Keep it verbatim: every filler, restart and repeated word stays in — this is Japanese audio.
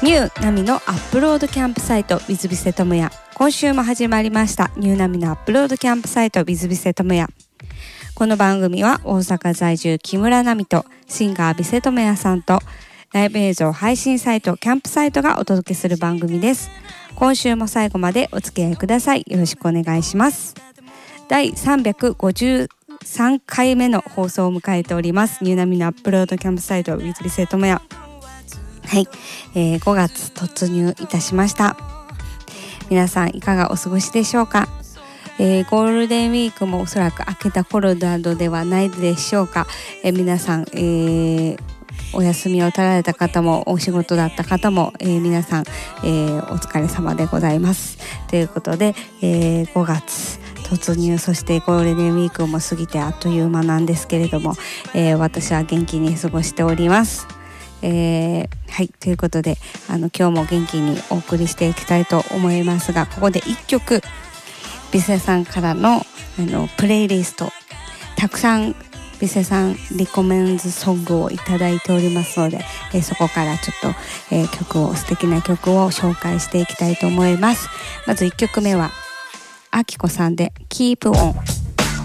ニューナミのアップロードキャンプサイト with ビセトムヤ。今週も始まりましたニューナミのアップロードキャンプサイト with ビセトムヤ。この番組は大阪在住木村奈美とシンガービセトムヤさんとライブ映像配信サイトキャンプサイトがお届けする番組です。今週も最後までお付き合いください。よろしくお願いします。だいさんびゃくごじゅうさんかいめの放送を迎えておりますニューナミのアップロードキャンプサイト with ビセトムヤ。はい、えー、ごがつ突入いたしました。皆さんいかがお過ごしでしょうか。えー、ゴールデンウィークもおそらく明けた頃などではないでしょうか。えー、皆さん、えー、お休みを取られた方もお仕事だった方も、えー、皆さん、えー、お疲れ様でございますということで、えー、ごがつ突入、そしてゴールデンウィークも過ぎてあっという間なんですけれども、えー、私は元気に過ごしております。えー、はいということであの今日も元気にお送りしていきたいと思いますが、ここでいっきょくビセさんからの、あのプレイリストたくさんビセさんリコメンズソングをいただいておりますので、えー、そこからちょっと、えー、曲を素敵な曲を紹介していきたいと思います。まずいっきょくめはあきこさんで Keep On。